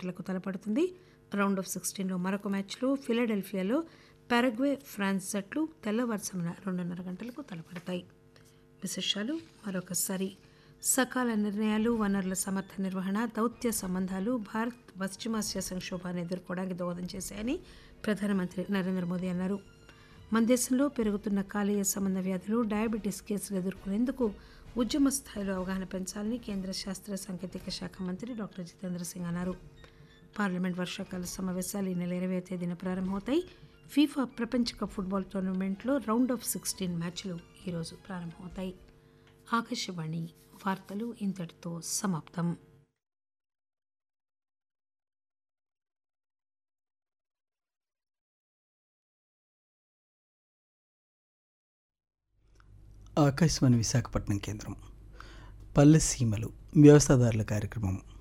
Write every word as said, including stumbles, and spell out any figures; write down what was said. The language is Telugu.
గంటలకు తలపడుతుంది. రౌండ్ ఆఫ్ సిక్స్టీన్లో మరొక మ్యాచ్లో ఫిలడెల్ఫియాలో పారగ్వే ఫ్రాన్స్ జట్లు తెల్లవారుజామున రెండున్నర గంటలకు తలపడతాయి. విశేషాలు మరొకసారి. సకాల నిర్ణయాలు, వనరుల సమర్థ నిర్వహణ, దౌత్య సంబంధాలు భారత్ పశ్చిమాసియా సంక్షోభాన్ని ఎదుర్కోవడానికి దోహదం చేశాయని ప్రధానమంత్రి నరేంద్ర మోదీ అన్నారు. మన దేశంలో పెరుగుతున్న కాలేయ సంబంధ వ్యాధులు, డయాబెటీస్ కేసులు ఎదుర్కొనేందుకు ఉద్యమ స్థాయిలో అవగాహన పెంచాలని కేంద్ర శాస్త్ర సాంకేతిక శాఖ మంత్రి డాక్టర్ జితేంద్ర సింగ్ అన్నారు. పార్లమెంట్ వర్షాకాల సమావేశాలు ఈ నెల ఇరవై తేదీన ప్రారంభమవుతాయి. ఫీఫా ప్రపంచ కప్ ఫుట్బాల్ టోర్నమెంట్లో రౌండ్ ఆఫ్ సిక్స్టీన్ మ్యాచ్లు ఈరోజు ప్రారంభమవుతాయి. ఆకాశవాణి వార్తలు ఇంతటితో సమాప్తం. ఆకాశవాణి విశాఖపట్నం కేంద్రం. పల్లె సీమలు వ్యవసాయదారుల కార్యక్రమం.